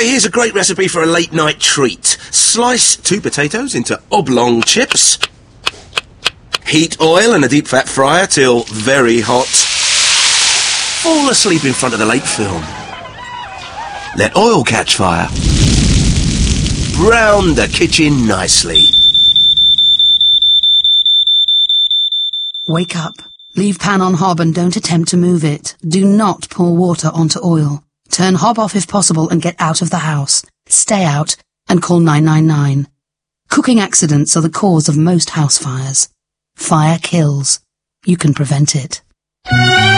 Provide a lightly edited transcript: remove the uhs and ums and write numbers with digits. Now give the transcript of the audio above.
Okay, here's a great recipe for a late-night treat. Slice 2 potatoes into oblong chips. Heat oil in a deep-fat fryer till very hot. Fall asleep in front of the late film. Let oil catch fire. Brown the kitchen nicely. Wake up. Leave pan on hob and don't attempt to move it. Do not pour water onto oil. Turn hob off if possible and get out of the house. Stay out and call 999. Cooking accidents are the cause of most house fires. Fire kills. You can prevent it.